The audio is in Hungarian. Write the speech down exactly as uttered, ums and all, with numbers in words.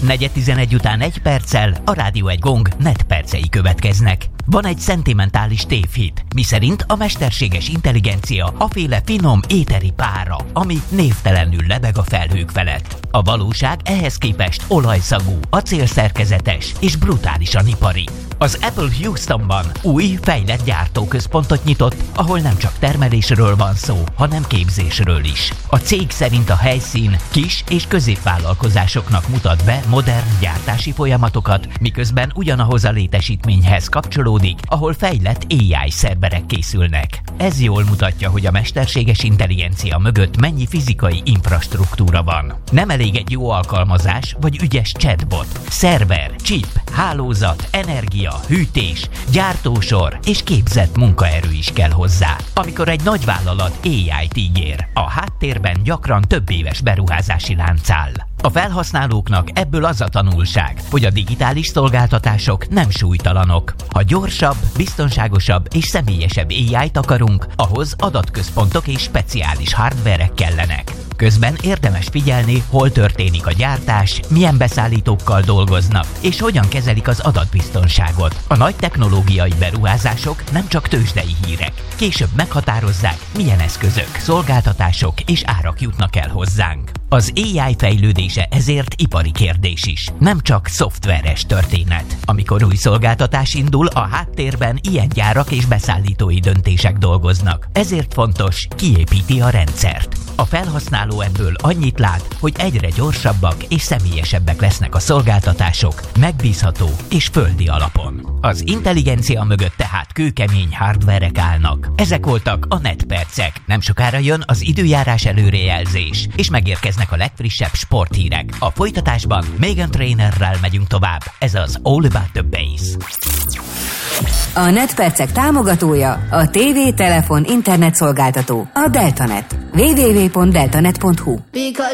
Negyed tizenegy után egy perccel a Rádió egy Gong net percei következnek. Van egy szentimentális tévhit, miszerint a mesterséges intelligencia aféle finom éteri pára, ami névtelenül lebeg a felhők felett. A valóság ehhez képest olajszagú, acélszerkezetes és brutálisan ipari. Az Apple Houstonban új, fejlett gyártóközpontot nyitott, ahol nem csak termelésről van szó, hanem képzésről is. A cég szerint a helyszín kis- és középvállalkozásoknak mutat be modern gyártási folyamatokat, miközben ugyanahoz a létesítményhez kapcsolódik, ahol fejlett á i szerverek készülnek. Ez jól mutatja, hogy a mesterséges intelligencia mögött mennyi fizikai infrastruktúra van. Nem elég egy jó alkalmazás vagy ügyes chatbot. Szerver, chip, hálózat, energia, hűtés, gyártósor és képzett munkaerő is kell hozzá. Amikor egy nagy vállalat á i-t ígér, a háttérben gyakran több éves beruházási lánc áll. A felhasználóknak ebből az a tanulság, hogy a digitális szolgáltatások nem súlytalanok. Ha gyorsabb, biztonságosabb és személyesebb á i-t akarunk, ahhoz adatközpontok és speciális hardverek kellenek. Közben érdemes figyelni, hol történik a gyártás, milyen beszállítókkal dolgoznak, és hogyan kezelik az adatbiztonságot. A nagy technológiai beruházások nem csak tőzsdei hírek. Később meghatározzák, milyen eszközök, szolgáltatások és árak jutnak el hozzánk. Az á i fejlődése ezért ipari kérdés is, nem csak szoftveres történet. Amikor új szolgáltatás indul, a háttérben ilyen gyárak és beszállítói döntések dolgoznak. Ezért fontos, ki építi a rendszert. A felhasználó ebből annyit lát, hogy egyre gyorsabbak és személyesebbek lesznek a szolgáltatások, megbízható és földi alapon. Az intelligencia mögött tehát kőkemény hardverek állnak. Ezek voltak a netpercek. Nem sokára jön az időjárás előrejelzés, és megérkeznek a legfrissebb sporthírek. A folytatásban Meghan Trainerrel megyünk tovább. Ez az All About the Bass. A netpercek támogatója a tévé, telefon, internet szolgáltató, a Deltanet. double-u double-u double-u pont deltanet pont hu